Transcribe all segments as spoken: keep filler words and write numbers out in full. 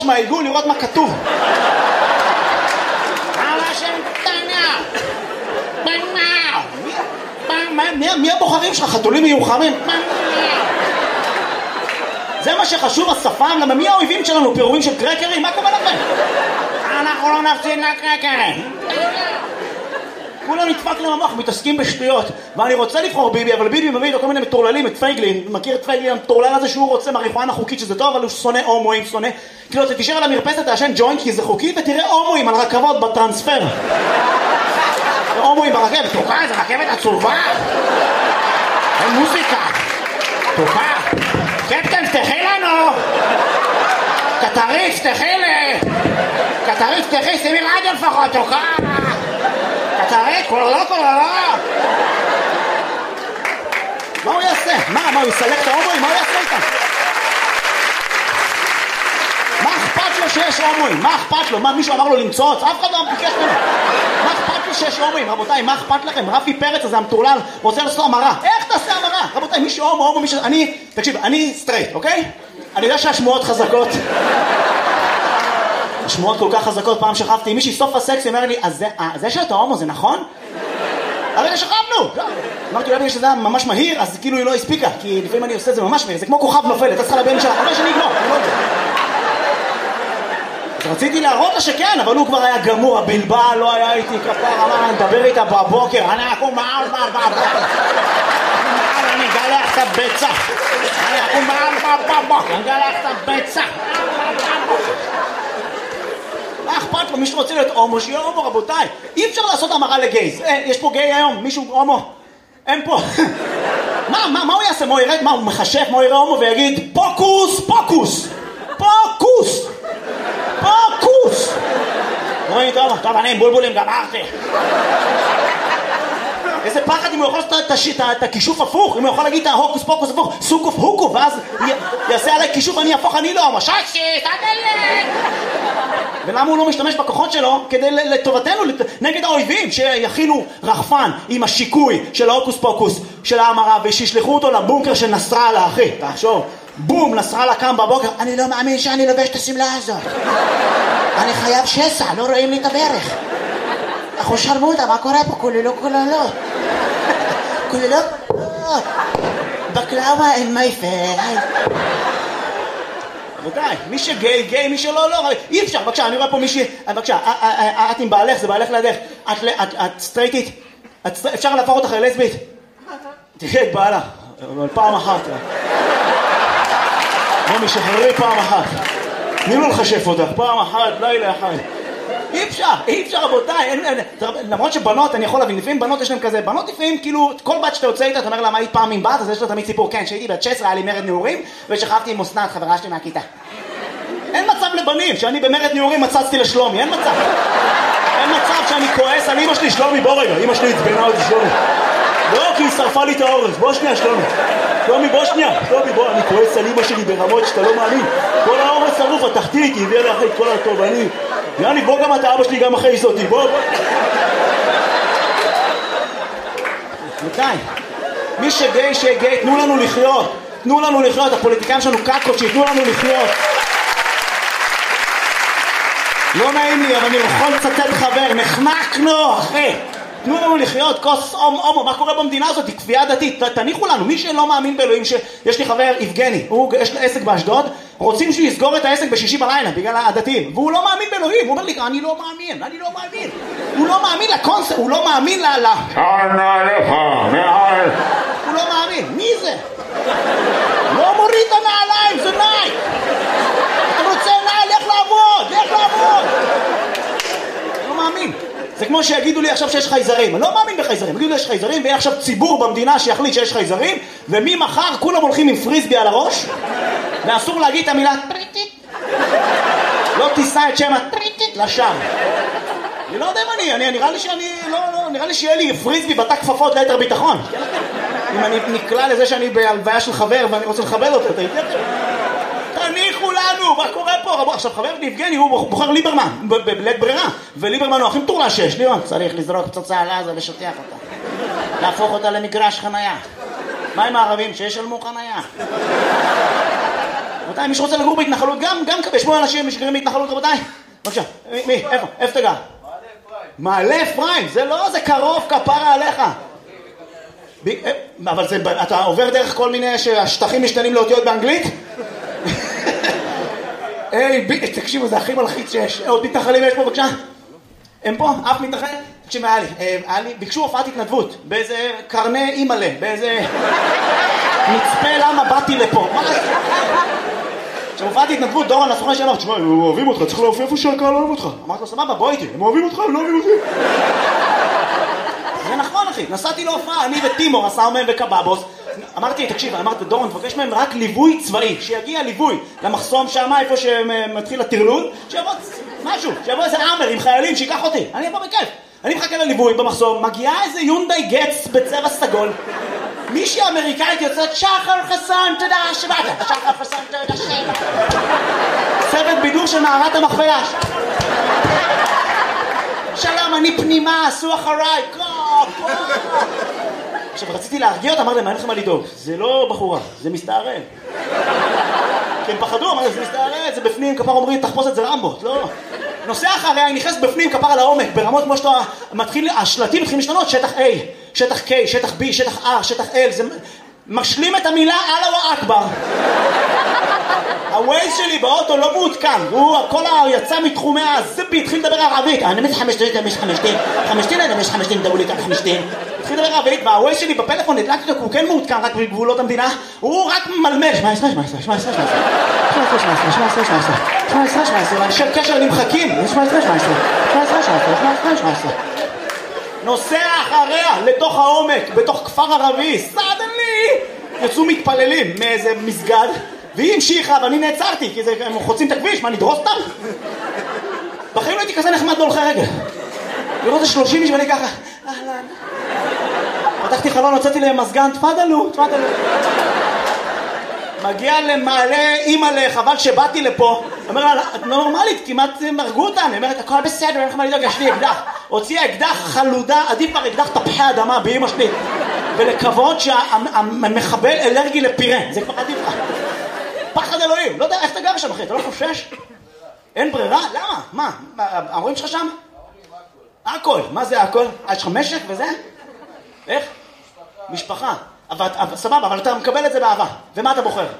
מהעיגול לראות מה כתוב. מי הבוחרים שלך? חתולים מיוחמים? זה מה שחשוב, השפם? למה מי האויבים שלנו? פירורים של קרקרים? מה קורה לכם? אנחנו לא נפסיד לקרקרים. כולם נדפק להם המוח, מתעסקים בשטויות. ואני רוצה לבחור ביבי, אבל ביבי מביא לו כל מיני מטורללים, את פייגלין. מכיר את פייגלין המטורלל הזה שהוא רוצה מריחואנה חוקית שזה טוב, אבל הוא שונא הומואים, שונא. כאילו, אתה תישאר על המרפסת, תעשן ג'וינט כי זה חוקי, ותראה הומואים על רכבות בטרנספר. הומואים ברכבת, תוקע, זה רכבת עצובה. אין מוזיקה. תוקע. קפטן, תחי לנו. קטריץ, תחי לי. קטריץ, תחי, שימי רדיו לפחות, תוקע. קטריץ, כולו, כולו. מה הוא יעשה? מה, מה, הוא יסלק את ההומואים? מה הוא יעשה איתם? מה אכפת לו שיש הומואים? מה אכפת לו? מה, מישהו אמר לו למצוץ? אף אחד לא ביקש ממנו. מה אכפת לו שיש הומואים? רבותיי, מה אכפת לכם? רפי פרץ הזה המטורלל רוצה לעשות המרה. איך תעשה המרה? רבותיי, מישהו הומו, הומו, מישהו... אני, תקשיב, אני סטרייט, אוקיי? אני יודע שהשמועות חזקות. השמועות כל כך חזקות. פעם שכבתי עם מישהי, סוף הסקס, היא אמרה לי, אז זה, זה שאתה הומו, זה נכון? הרי שכבנו! אמרתי, אולי בגלל שזה היה ממש מהיר, אז כאילו היא לא הספיקה, כי לפעמים אני עושה את זה ממש מהיר, זה כמו כוכב נופל, אתה צריכה לבן שלה, אבל שאני אגמור, אני לא יודע. אז רציתי להראות לה שכן, אבל הוא כבר היה גמור, הבלבל לא היה איתי כפר, אמר, נדבר איתה בבוקר, אני אקום מעל בבוקר, אני אגלח את הביצה, אני אקום מעל בבוקר, אני אגלח את הביצה. מה אכפת לו? מישהו רוצה להיות הומו, שיהיה הומו, רבותיי. אי אפשר לעשות המרה לגייז. אה, יש פה גיי היום, מישהו הומו. אין פה. מה, מה, מה הוא יעשה? מה הוא ירד? מה, הוא מחשף? מה הוא יראה הומו ויגיד, פוקוס, פוקוס, פוקוס, פוקוס. רואים, טוב, טוב, אני עם בולבולים, גמרתי. איזה פחד אם הוא יכול לעשות את הכישוף הפוך, אם הוא יכול להגיד את ההוקוס פוקוס הפוך, סוקוף הוקו, ואז יעשה עליי כישוף, אני אהפוך, אני לא, מששי, תדלת. ולמה הוא לא משתמש בכוחות שלו כדי לטובתנו, נגד האויבים, שיכינו רחפן עם השיקוי של ההוקוס פוקוס של ההמרה, ושישלחו אותו לבונקר של נסראללה, אחי, תחשוב, בום, נסראללה קם בבוקר, אני לא מאמין שאני לובש את הסמלה הזאת, אני חייב שסע, לא רואים לי את הברך. אנחנו שרמוטה, מה קורה פה? כוללות, כוללות. כוללות, כוללות. בקלאווה אין מייפל. רבותיי, מי שגיי, גיי, מי שלא, לא. אי אפשר, בבקשה, אני רואה פה מישהי, בבקשה, את עם בעלך, זה בעלך לידך. את סטרייטית, אפשר להפוך אותך ללסבית? תהיה את בעלה, אבל פעם אחת. בוא משחררי פעם אחת. תני לו לחשף אותך, פעם אחת, לילה אחד. אי אפשר, אי אפשר רבותיי, אין, אין, למרות שבנות, אני יכול להבין, לפעמים בנות יש להם כזה, בנות לפעמים כאילו, כל בת שאתה יוצא איתה, אתה אומר לה מה היית פעם עם בת, אז יש לו תמיד סיפור, כן, שהייתי בת תשע עשרה, היה לי מרד נעורים, ושכבתי עם אסנת, חברה שלי מהכיתה. אין מצב לבנים, שאני במרד נעורים מצצתי לשלומי, אין מצב. אין מצב שאני כועס על אמא שלי, שלומי, בוא רגע, אמא שלי הצבנה אותי שלומי. לא, כי היא שרפה לי את האורז, בוא שנייה שלומי. שלומי, בוא שנייה, שלומי, בוא, אני כועס על אמא שלי ברמות שאתה לא מאמין. כל האורז שרוף, התחתית, היא הביאה לאחרי את כל הטוב, אני... יאני, בוא גם אתה, אבא שלי גם אחרי זאתי, בוא, בוא. מתי? מי שגיי, שיהיה גיי, תנו לנו לחיות. תנו לנו לחיות, הפוליטיקאים שלנו קקות, שיתנו לנו לחיות. לא נעים לי, אבל אני יכול לצטט חבר, נחנקנו, אחי. תנו לנו לחיות, כוס הומו, מה קורה במדינה הזאת? היא כפייה דתית, תניחו לנו, מי שלא מאמין באלוהים, שיש לי חבר, יבגני, הוא, יש לו עסק באשדוד, רוצים שהוא יסגור את העסק בשישי בלילה, בגלל הדתיים, והוא לא מאמין באלוהים, הוא אומר לי, אני לא מאמין, אני לא מאמין, הוא לא מאמין לקונספט, הוא לא מאמין ל... שנה לך, מעל, הוא לא מאמין, מי זה? לא מוריד את הנעליים, זה נייק, אני רוצה נעל, לך לעבוד, לך לעבוד, לא מאמין. זה כמו שיגידו לי עכשיו שיש חייזרים, אני לא מאמין בחייזרים, יגידו לי יש חייזרים ויהיה עכשיו ציבור במדינה שיחליט שיש חייזרים, וממחר כולם הולכים עם פריסבי על הראש, ואסור להגיד את המילה טריטית, לא תישא את שם הטריטית לשם. אני לא יודע אם אני, אני נראה לי שאני, לא, לא, נראה לי שיהיה לי פריסבי בתא כפפות ליתר ביטחון. אם אני נקלע לזה שאני בהלוויה של חבר ואני רוצה לכבד אותו, אתה יודע? תניחו לנו, מה קורה פה? עכשיו חבר יבגני הוא בוחר ליברמן בלית ברירה, וליברמן הוא הכי מטורלל שיש. ליברמן צריך לזרוק פצצה על עזה לשטח אותה, להפוך אותה למגרש חנייה. מה עם הערבים? שישלמו חנייה. רבותיי, מי שרוצה לגור בהתנחלות, גם, גם יש פה אנשים שגרים בהתנחלות, רבותיי. בבקשה, מי, איפה, איפה תגע? מעלה אפרים, זה לא, זה קרוב, כפרה עליך. אבל זה, אתה עובר דרך כל מיני שהשטחים משתנים לאותיות באנגלית? היי, תקשיבו, זה הכי מלחיץ שיש. עוד מתנחלים יש פה, בבקשה? הם פה? אף מתנחל? תקשיב, היה לי, היה לי, ביקשו הופעת התנדבות, באיזה קרני אימאלה, באיזה מצפה למה באתי לפה. מה זה? כשהופעת התנדבות, דורון, הסוכן שאמר, תשמע, הם אוהבים אותך, צריך להופיע איפה שהקהל אוהב אותך. אמרתי לו, סבבה, בוא איתי, הם אוהבים אותך, הם לא אוהבים אותי. זה נכון, אחי, נסעתי להופעה, אני וטימור, הסאומם וקבאבוס. אמרתי, תקשיב, אמרתי, דורון, תבקש מהם רק ליווי צבאי, שיגיע ליווי למחסום שם, איפה שמתחיל הטרלול, שיבוא משהו, שיבוא איזה אמר עם חיילים, שיקח אותי, אני אבוא בכיף. אני מחכה לליווי במחסום, מגיעה איזה יונדאי גץ בצבע סגול, מישהי אמריקאית יוצאת, שחר חסון, תודה שבאת, שחר חסון, תודה שבאת. צוות בידור של מערת המכפלה. שלום, אני פנימה, עשו אחריי, קו, קו. עכשיו, רציתי להרגיע אותה, אמר להם, אין לכם מה לדאוג, זה לא בחורה, זה מסתערל. כי הם פחדו, אמר, זה מסתערל, זה בפנים, כפר אומרים, תחפוש את זה רמבות, לא. נוסע אחריה, היא נכנסת בפנים, כפר על העומק, ברמות כמו שאתה מתחיל, השלטים מתחילים להשתנות, שטח A, שטח K, שטח B, שטח R, שטח L, זה משלים את המילה אללה אכבר. הווייז שלי באוטו לא מעודכן, הוא כל היצא מתחומי הזיפי, התחיל לדבר ערבית, אני מזה חמשתין, אני מזה חמשתין, חמשתין, אני מזה חמשתין, דאו לי כאן חמשתין. התחיל לדבר ערבית, והווייז שלי בפלאפון נדלקתי אותו, הוא כן מעודכן רק בגבולות המדינה, הוא רק מלמל, שמע עשרה, שמע עשרה, שמע עשרה, שמע עשרה, שמע עשרה, שמע עשרה, שמע עשרה, שמע עשרה, שמע עשרה, אנשי קשר נמחקים, שמע עשרה, שמע עשרה, שמע עשרה, שמע עשרה, שמע עשרה, שמע עשרה. נוסע אחריה לתוך העומק, בתוך כפר ערבי, סדנלי, יצאו מתפללים מאיזה מסגד, והיא המשיכה ואני נעצרתי, כי הם חוצים את הכביש, מה, נדרוס אותם? בחיים לא הייתי כזה נחמד להולכי רגל. לראות את שלושים איש ואני ככה, אהלן. פתחתי חלון, הוצאתי להם מזגן, תפדלו, תפדלו. מגיע למעלה, אימא'לה, חבל שבאתי לפה. אומר לה, את לא נורמלית, כמעט הרגו אותנו. אומרת, הכל בסדר, אין לך מה לדאוג, יש לי אקדח. הוציאה אקדח חלודה, עדיף כבר אקדח תפוחי אדמה באמא שלי. ולקוות שהמחבל אלרגי לפירה, זה כבר עדיף לך. פחד אלוהים, לא יודע איך אתה גר שם אחי, אתה לא חושש? אין ברירה? למה? מה? ההורים שלך שם? הכל, מה זה הכל? יש לך משק וזה? איך? משפחה. אבל, אבל, סבבה, אבל אתה מקבל את זה באהבה. ומה אתה בוחר?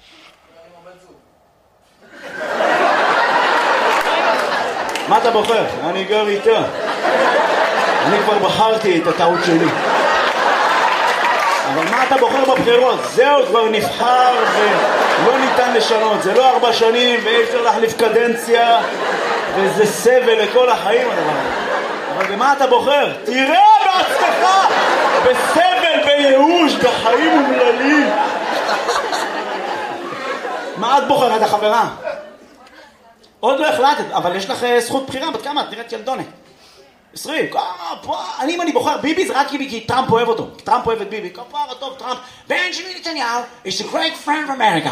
מה אתה בוחר? אני גר איתה. אני כבר בחרתי את הטעות שלי. אבל מה אתה בוחר בבחירות? זהו, כבר נבחר ולא ניתן לשנות. זה לא ארבע שנים ואי אפשר להחליף קדנציה וזה סבל לכל החיים הדבר. אבל במה אתה בוחר? תראה בהצלחה! בסבל, בייאוש, בחיים אומללים. מה את בוחרת, החברה? עוד לא החלטת, אבל יש לך זכות בחירה. בת כמה? את נראית ילדונת. עשרים, אני אם אני בוחר ביבי זה רק כי טראמפ אוהב אותו, כי טראמפ אוהב את ביבי, כפרה טוב טראמפ. בנג'מין נתניהו is a great friend of America.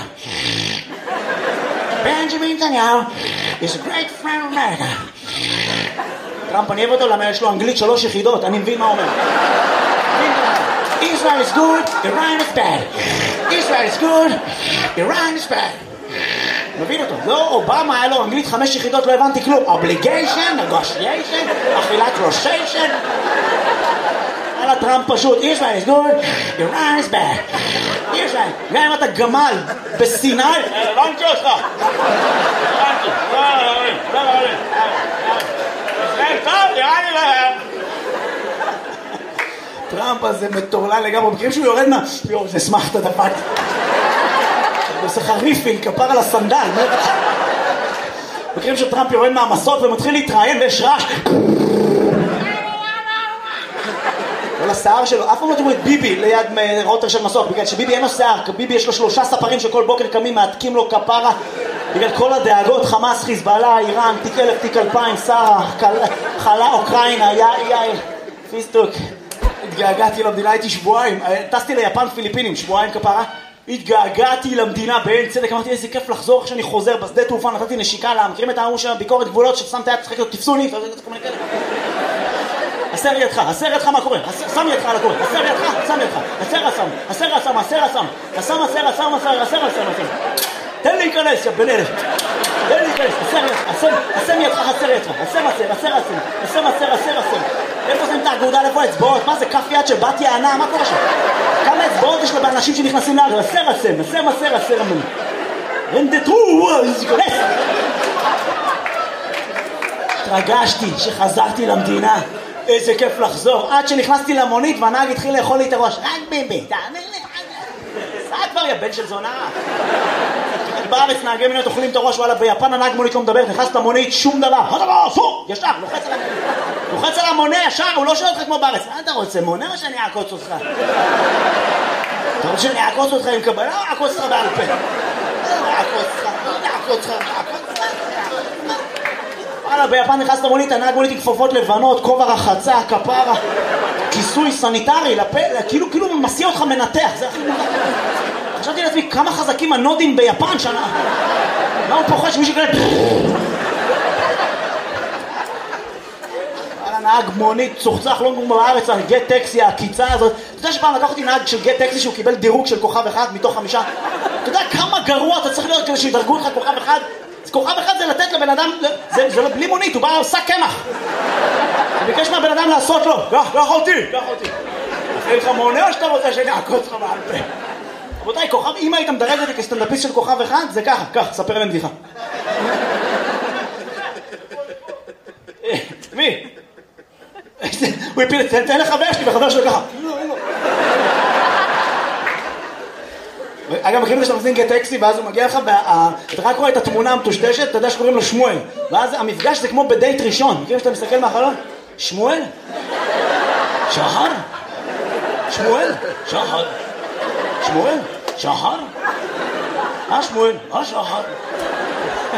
בנג'מין נתניהו is a great friend of America. טראמפ אני אוהב אותו למה יש לו אנגלית שלוש יחידות, אני מבין מה אומר. Israel is good, Iran is bad. Israel is good, Iran is bad. מבין אותו, לא אובמה היה לו אנגלית חמש יחידות, לא הבנתי כלום. obligation, negotiation, אכילת רושיישן. על הטראמפ פשוט, Israel is good, Iran is bad. Israel, גם אם אתה גמל בסיני, הבנתי אותך. הבנתי, לא רבים, לא רבים. ישראל טוב, נראה לי להם. טראמפ הזה מטורלל לגמרי, מכירים שהוא יורד מה? יואו, זה שמח את הדפת. עושה חריפין, כפר על הסנדל. מכירים שטראמפ יורד מהמסוק ומתחיל להתראיין ויש רעש. כל השיער שלו, אף פעם לא תראו את ביבי ליד רוטר של מסוק, בגלל שביבי אין לו שיער, ביבי יש לו שלושה ספרים שכל בוקר קמים, מעתקים לו כפרה, בגלל כל הדאגות, חמאס, חיזבאללה, איראן, תיק אלף, תיק אלפיים, שרה, חלה, אוקראינה, יאי, פיסטוק. התגעגעתי למדינה, הייתי שבועיים, טסתי ליפן פיליפינים, שבועיים כפרה. התגעגעתי למדינה בעין צדק, אמרתי איזה כיף לחזור כשאני חוזר בשדה תעופה, נתתי נשיקה לה, מכירים את ההוא של ביקורת גבולות ששמת יד, תשחק לו, תפסו לי, הסר ידך, הסר ידך מה קורה, שם ידך על הקורה, הסר ידך, שם ידך, הסר הסם, הסר הסם, הסר הסם, הסם הסר, הסם הסר, הסר הסם, תן להיכנס, יא בן אלף. תן להיכנס, אסר לך, אסם ידך חסר ידך, אסם אסר, אסר אסם, אסם אסר, אסר אסם. איפה שמים את האגודה, איפה האצבעות? מה זה, כף יד של בת יענה? מה קורה שם? כמה אצבעות יש לו באנשים שנכנסים לארץ? אסר אסם, אסם אסר, אסר אמן. רנדטרו, להיכנס. התרגשתי שחזרתי למדינה. איזה כיף לחזור. עד שנכנסתי למונית והנהג התחיל לאכול לי את הראש. רק ביבי, תאמין לי. סע כבר, יא בן של זונה. בארץ נהגי מוניות אוכלים את הראש, וואלה, ביפן הנהג מונית לא מדבר, נכנס למונית, שום דבר. אסור, ישר, לוחץ על המונה. לוחץ על המונה ישר, הוא לא שואל אותך כמו בארץ. מה אתה רוצה, מונה או שאני אעקוץ אותך? אתה רוצה שאני אעקוץ אותך עם קבלה או אעקוץ אותך בעל פה? אעקוץ אותך, אעקוץ אותך, אעקוץ אותך. וואלה, ביפן נכנס למונית, הנהג מונית עם כפפות לבנות, כובע רחצה, כפרה, כיסוי סניטרי, לפה, כאילו, כאילו מסיע אותך מנתח, זה הכי מונח. חשבתי לעצמי, כמה חזקים הנודים ביפן שנה. מה הוא פוחד שמישהו כאלה... וואלה, נהג מונית, צוחצח, לא נגמר בארץ, על גט טקסי, הקיצה הזאת. אתה יודע שפעם לקח אותי נהג של גט טקסי שהוא קיבל דירוג של כוכב אחד מתוך חמישה? אתה יודע כמה גרוע אתה צריך להיות כדי שידרגו לך כוכב אחד? כוכב אחד זה לתת לבן אדם, זה, זה לא בלי מונית, הוא בא לעושה קמח. הוא ביקש מהבן אדם לעשות לו, קח, קח אותי, קח אותי. אין לך מונה או שאתה רוצה שאני אעקוץ לך בעל פה? רבותיי, כוכב, אם היית מדרג אותי כסטנדאפיסט של כוכב אחד, זה ככה, כך, ספר להם בדיחה. מי? הוא הפיל את זה, תן לחבר שלי, וחבר שלו ככה. אגב, מכירים שאתה מזין גט טקסי, ואז הוא מגיע לך, אתה רק רואה את התמונה המטושטשת, אתה יודע שקוראים לו שמואל, ואז המפגש זה כמו בדייט ראשון. מכירים שאתה מסתכל מהחלון? שמואל? שחר? שמואל? שחר? שמואל? שחר? אה שמואל? אה שחר?